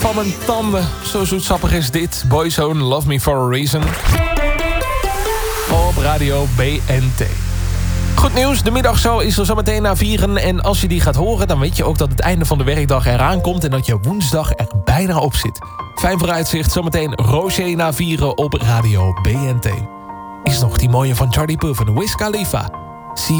van mijn tanden. Zo zoetsappig is dit. Boyzone, Love Me For A Reason. Op Radio BNT. Goed nieuws, de middagshow is er zo meteen na 4. En als je die gaat horen, dan weet je ook dat het einde van de werkdag eraan komt... en dat je woensdag er bijna op zit. Fijn vooruitzicht, zometeen Roger na 4 op Radio BNT. Is nog die mooie van Charlie Puth en Wiz Khalifa.